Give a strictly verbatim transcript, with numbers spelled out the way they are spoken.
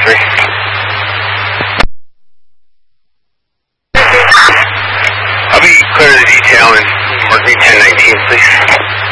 three. I'll be clear to the detail and working ten nineteen, please.